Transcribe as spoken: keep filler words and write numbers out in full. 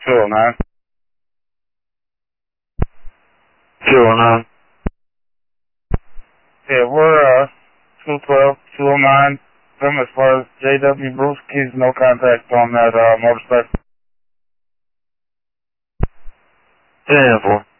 two oh nine. two oh nine. Yeah, we're, uh, two twelve, two oh nine. Them as far as J W Brewski's, no contact on that, uh, motorcycle. ten four.